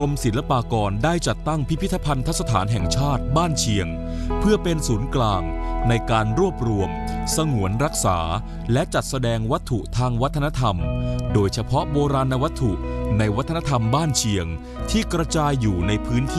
กรมศิลปากรได้จัดตั้งพิพิธภัณฑสถานแห่งชาติบ้านเชียงเพื่อเป็นศูนย์กลางในการรวบรวมสงวนรักษาและจัดแสดงวัตถุทางวัฒนธรรมโดยเฉพาะโบราณวัตถุในวัฒนธรรมบ้านเชียงที่กระจายอยู่ในพื้นที่